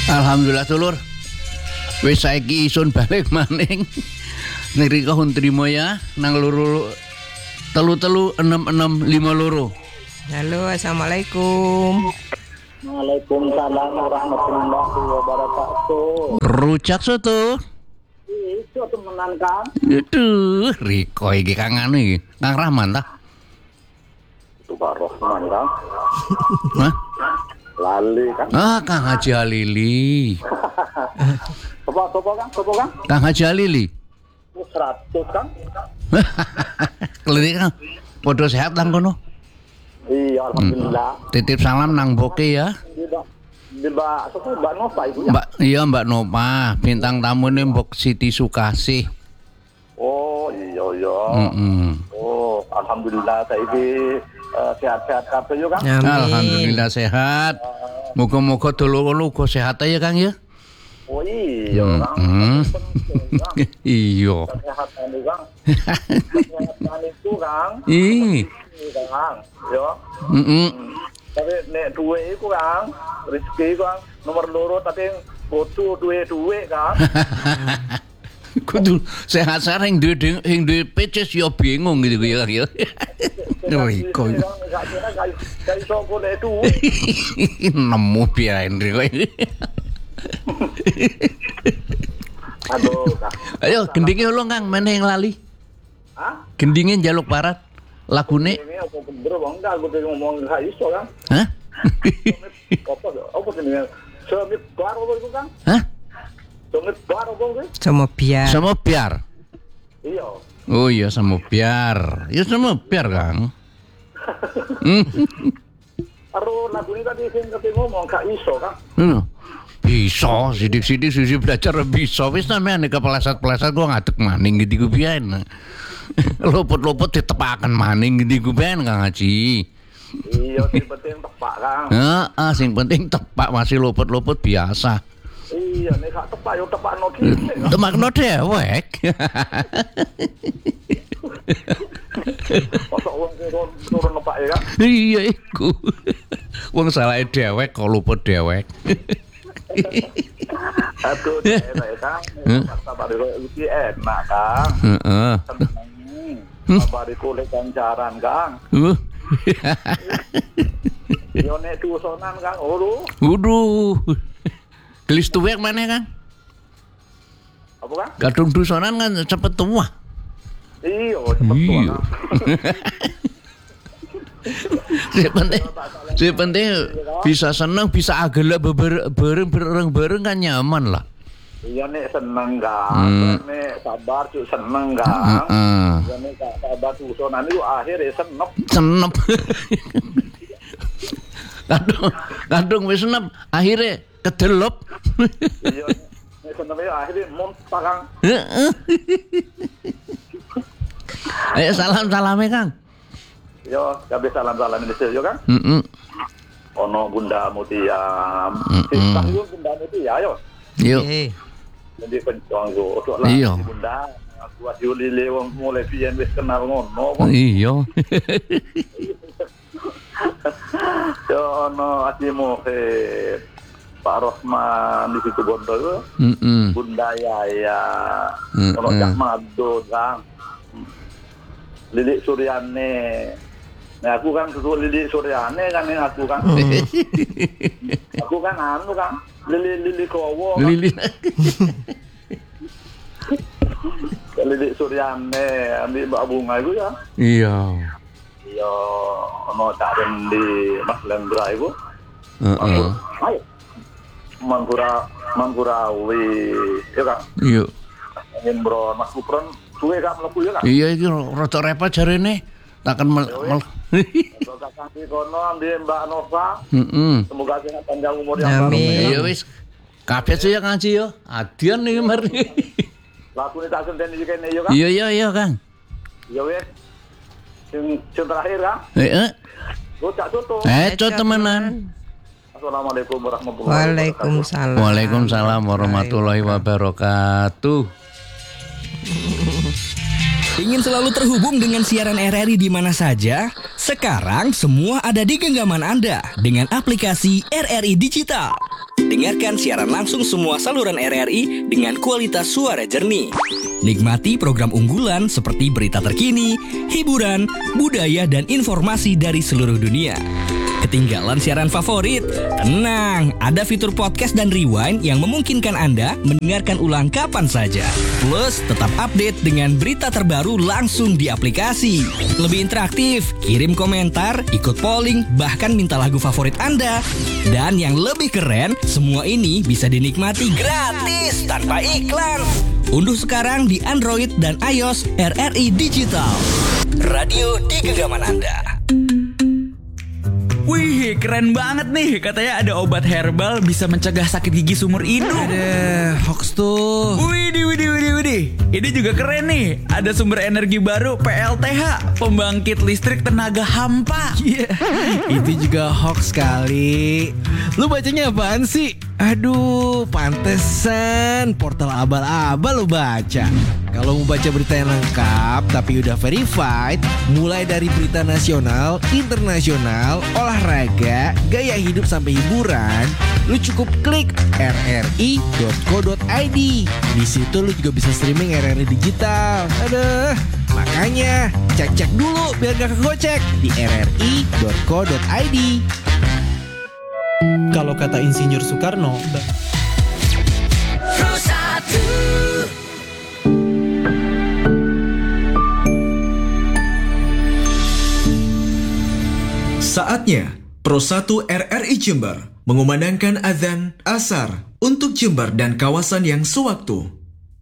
Alhamdulillah tulur. Wis saiki isun balik maning. Ngrika hun trimo ya nang loro 336652. Halo, assalamualaikum. Waalaikumsalam warahmatullahi wabarakatuh. Rujak soto. Iso temenan Kang. Aduh, Riko iki Kang anu iki. Kang Rahman ta? Itu Pak Rohman Kang. Hah? Lali Kang. Kang Haji Alili. Sopo Kang? Kang Haji Alili. 100 Kang. Keliri Kang. Podo sehat nang kono. Iya, alhamdulillah. Titip salam nang Boke ya. Mbak Nova itu ya. Mbak Nova, bintang tamune Mbok Siti Sukasih. Oh, iya. Oh, alhamdulillah saiki sehat-sehat kabeh yo Kang. Amin. Alhamdulillah sehat. Moga-moga dulur uga sehat ya Kang ya. Oh iya Kang. Iya. Kesehatan itu Kang. Kesehatan itu Kang. Kang, yo. Tapi nek duwe iku Kang, rezeki Kang nomor loro tapi bodo duwe Kang. Kudu sehat-sehat yang duwe peces yo bingung gitu ya Kang ya. Riko. Gak iso golek duwe. Nemu biarin Riko. Aduh, Kang. Ayo gendinge ulung Kang, meneh yang lali. Hah? Gendinge njaluk parat lagune. Ini aku bener bang, enggak aku ngomong gak iso Kang. Hah? Apa jenenge? Semit bar apa itu Kang? Hah? Semit bar apa itu? Sama biar. Sama biar. Iya. Oh iya sama biar. Ya sama biar Kang. Karo lagu ini tadi sing kepen ngomong gak iso Kang. Bisa, sidik-sidik sisi belajar bisa. Wis sampean kepeleset-peleset gua ngadeg maning gitu ku biyen. Lopot-lopot ditepaken maning gitu ku biyen Kang Haji. Iya, sing penting tepak Kang. Heeh, sing penting tepak, masih lopot-lopot biasa. Iya, nek gak tepak yo tepakno dhewe. Temakno dewek. Mosok wong turun tepak ya Kang. Iya iku. Wong salahe dewek kok luput dewek. Aduh, enak Kang. Sabar iki enak Kang. Heeh. Sabar iku lek ganjaran Kang. Yo nek dusonan Kang, Waduh. Gelis tuwek maneh Kang? Apa Kang? Kadung dusonan kan cepet tua. Iya, cepet tua Kang. Si penting bisa seneng, bisa agela bareng kan nyaman lah. Iya nek seneng Kang, nek sabar cuk seneng Kang. Iya nek sabar dusonan itu akhirnya senep. Kadung wis senep akhirnya kedelop. Iya nek senep itu akhirnya muntah Kang. Ayo salam-salame Kang. Yo, kabeh salam-salam Indonesia yo Kang. Ono Bunda Mutia. Sing yo Bunda Mutia yo. Yo. Jadi pencong yo ojo lah Bunda. Aku asih lile wong mulai piyen wis kenal ngono. Iya. Yo ono asimu Pak Rohman di situ Bondo yo. Bunda Yaya. Ono Cak Mado Kang. Lilik Suryane. Nah aku kan susu Lilik Suryane kan ini aku kan. Aku kan anu Kang. Lili Kowo. Lilik Suryane ambil Mbak Bunga itu ya. Iya. Iya, ono Cak Rendi Mas Lendra itu. Ayo. Mangkurawi. Ya Kang. Iya. Imbron Mas Kupron suwe Kang mlebu ya Kang. Iya iki rada repot jarene. Takkan Kakang di kono ambil Mbak Nova. Semoga sehat panjang umur yang baru. Iya wis. Kabeh sih ya Kang Haji yo. Adian iki mari. Lagu ini tak senten iki kene yo Kang. Iya Kang. Iya wis. Sing terakhir Kang. Heeh. Cak tutup. Cok temenan. Assalamualaikum warahmatullahi wabarakatuh. Waalaikumsalam warahmatullahi wabarakatuh. Ingin selalu terhubung dengan siaran RRI di mana saja? Sekarang semua ada di genggaman Anda dengan aplikasi RRI Digital. Dengarkan siaran langsung semua saluran RRI dengan kualitas suara jernih. Nikmati program unggulan seperti berita terkini, hiburan, budaya, dan informasi dari seluruh dunia. Ketinggalan siaran favorit? Tenang, ada fitur podcast dan rewind yang memungkinkan Anda mendengarkan ulang kapan saja. Plus, tetap update dengan berita terbaru langsung di aplikasi. Lebih interaktif, kirim komentar, ikut polling, bahkan minta lagu favorit Anda. Dan yang lebih keren, semua ini bisa dinikmati gratis tanpa iklan. Unduh sekarang di Android dan iOS RRI Digital. Radio di genggaman Anda. Wih, keren banget nih. Katanya ada obat herbal bisa mencegah sakit gigi seumur hidup. Ada hoax tuh. Widih. Ini juga keren nih. Ada sumber energi baru PLTH, pembangkit listrik tenaga hampa. Iya, itu juga hoax kali. Lu bacanya apaan sih? Aduh, pantesan portal abal-abal lu baca. Kalau mau baca berita yang lengkap tapi udah verified, mulai dari berita nasional, internasional, olahraga, gaya hidup sampai hiburan, lu cukup klik rri.co.id. Di situ lu juga bisa streaming RRI digital. Aduh, makanya cek dulu biar gak kegocek di rri.co.id. Kalau kata Insinyur Soekarno, saatnya Pro 1 RRI Jember mengumandangkan azan asar untuk Jember dan kawasan yang sewaktu.